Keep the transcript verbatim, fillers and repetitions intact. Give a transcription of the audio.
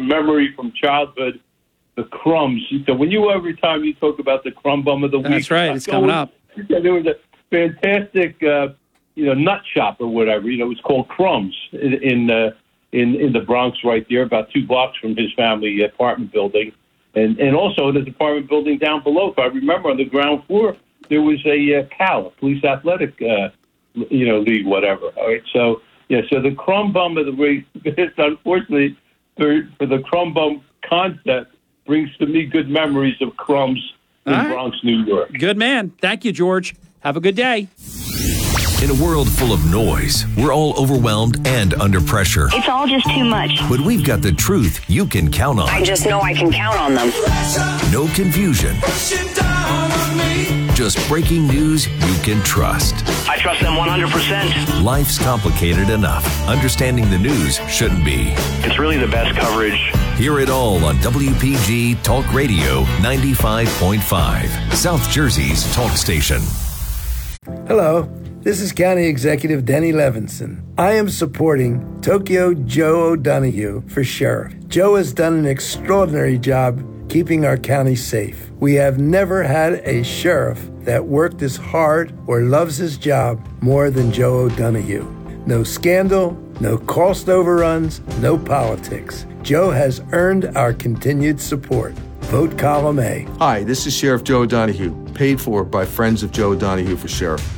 memory from childhood, the crumbs. So when you, every time you talk about the crumb bum of the week. That's right. It's coming up. There was a fantastic, uh, you know, nut shop or whatever. You know, it was called Crumbs in in, uh, in in the Bronx right there, about two blocks from his family apartment building. And and also in his apartment building down below, if I remember, on the ground floor, there was a uh, CAL, a police athletic, uh, you know, league, whatever. All right, so, yeah, so the crumb bum of the week, unfortunately, for, for the crumb bum concept, brings to me good memories of crumbs in right. Bronx, New York. Good man. Thank you, George. Have a good day. In a world full of noise, we're all overwhelmed and under pressure. It's all just too much. But we've got the truth you can count on. I just know I can count on them. No confusion. Just breaking news you can trust. I trust them one hundred percent. Life's complicated enough. Understanding the news shouldn't be. It's really the best coverage. Hear it all on W P G Talk Radio ninety-five point five, South Jersey's talk station. Hello. This is County Executive Denny Levinson. I am supporting Tokyo Joe O'Donoghue for sheriff. Joe has done an extraordinary job keeping our county safe. We have never had a sheriff that worked as hard or loves his job more than Joe O'Donoghue. No scandal, no cost overruns, no politics. Joe has earned our continued support. Vote column A. Hi, this is Sheriff Joe O'Donoghue, paid for by Friends of Joe O'Donoghue for Sheriff.